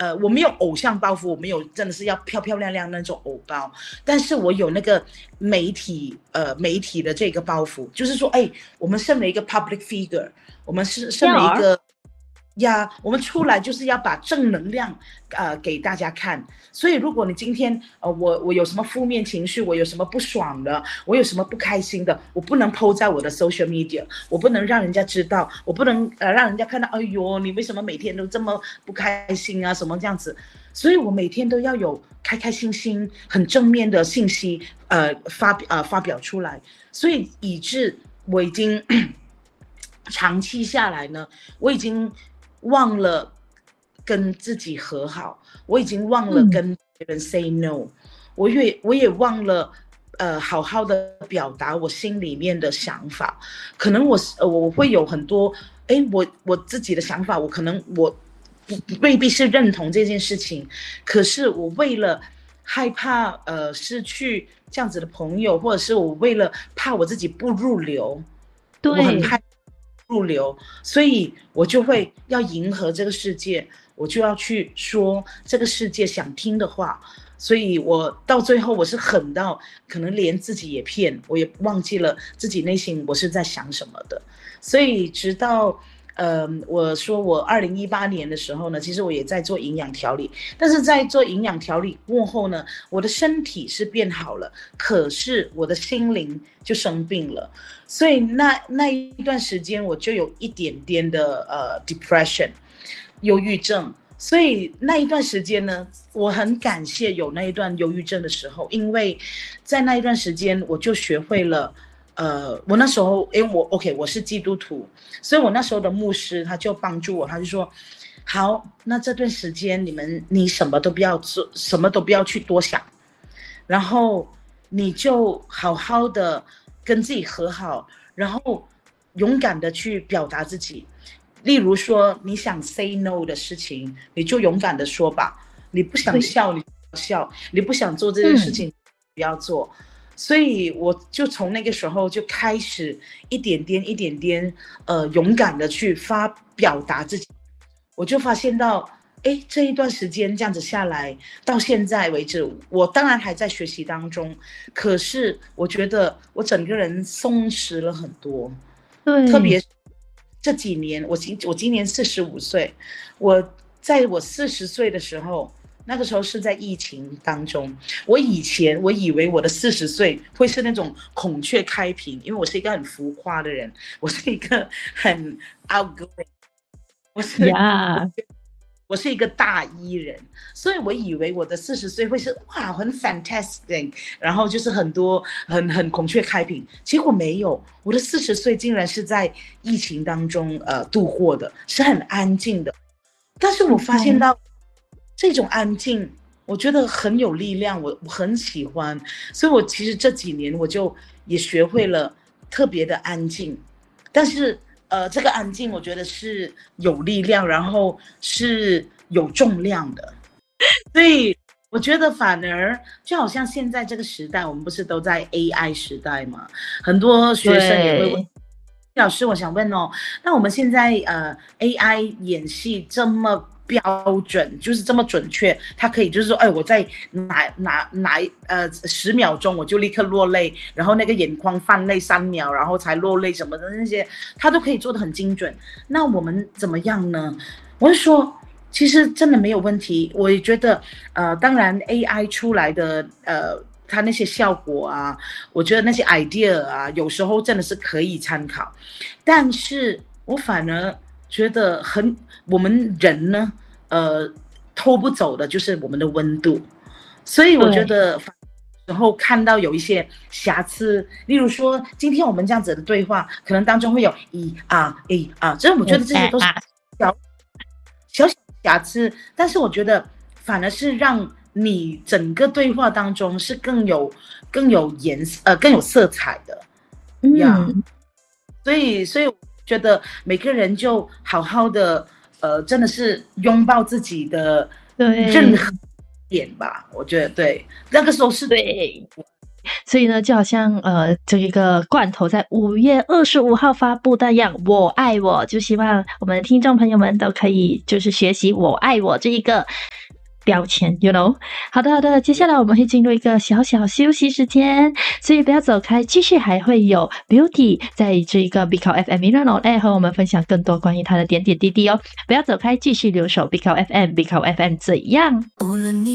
我没有偶像包袱，我没有真的是要漂漂亮亮那种偶包，但是我有那个媒体的这个包袱，就是说，我们身为一个 public figure， 我们是身为一个呀，我们出来就是要把正能量给大家看。所以如果你今天我有什么负面情绪，我有什么不爽的，我有什么不开心的，我不能 po 在我的 social media， 我不能让人家知道，我不能让人家看到，哎呦你为什么每天都这么不开心啊什么这样子。所以我每天都要有开开心心很正面的信息发表出来。所以以致我已经长期下来呢，我已经忘了跟自己和好，我已经忘了跟别人 say no，我也忘了好好的表达我心里面的想法。可能我会有很多我自己的想法，可能我未必是认同这件事情，可是我为了害怕失去这样子的朋友，或者是我为了怕我自己不入流， 对， 我很害怕入流，所以我就会要迎合这个世界，我就要去说这个世界想听的话。所以我到最后我是狠到可能连自己也骗，我也忘记了自己内心我是在想什么的。所以直到我说我2018年的时候呢，其实我也在做营养调理，但是在做营养调理过后呢，我的身体是变好了，可是我的心灵就生病了。所以那一段时间我就有一点点的depression， 忧郁症。所以那一段时间呢，我很感谢有那一段忧郁症的时候，因为在那一段时间我就学会了我那时候我是基督徒，所以我那时候的牧师他就帮助我，他就说好，那这段时间你什么都不要做，什么都不要去多想，然后你就好好的跟自己和好，然后勇敢的去表达自己。例如说你想 say no 的事情，你就勇敢的说吧，你不想笑你不要笑，你不想做这件事情不要做。所以我就从那个时候就开始一点点勇敢的去表达自己。我就发现到这一段时间这样子下来到现在为止，我当然还在学习当中，可是我觉得我整个人松弛了很多。 对， 特别这几年我今年45岁，在我40岁的时候，那个时候是在疫情当中。我以为我的40岁会是那种孔雀开屏，因为我是一个很浮夸的人，我是一个很 outgoing， 我是一个大E人，所以我以为我的40岁会是哇很 fantastic， 然后就是很多很孔雀开屏。结果没有，我的40岁竟然是在疫情当中度过的，是很安静的。但是我发现到这种安静，我觉得很有力量，我很喜欢。所以我其实这几年我就也学会了特别的安静，但是这个安静我觉得是有力量，然后是有重量的。所以我觉得反而就好像现在这个时代，我们不是都在 AI 时代吗？很多学生也会问老师，我想问那我们现在AI 演戏这么标准，就是这么准确，它可以就是说我在哪10秒钟我就立刻落泪，然后那个眼眶泛泪3秒然后才落泪什么的，那些它都可以做得很精准。那我们怎么样呢？我就说其实真的没有问题。我也觉得当然 AI 出来的它那些效果啊，我觉得那些 idea 啊，有时候真的是可以参考。但是我反而觉得我们人呢偷不走的就是我们的温度。所以我觉得然后看到有一些瑕疵，例如说今天我们这样子的对话可能当中会有这我觉得这些都是小瑕疵，但是我觉得反而是让你整个对话当中是更有颜色更有色彩的所以我觉得每个人就好好的真的是拥抱自己的任何点吧。我觉得对，那个时候是对。所以呢，就好像这一个罐头在5月25号发布的样，我爱我，就希望我们的听众朋友们都可以就是学习我爱我这一个标签 you know。 好的，接下来我们会进入一个小小休息时间，所以不要走开，继续还会有 Beauty 在这个 Bicau FM Mira on Air 和我们分享更多关于她的点点滴滴哦，不要走开，继续留守 Bicau FM 怎样。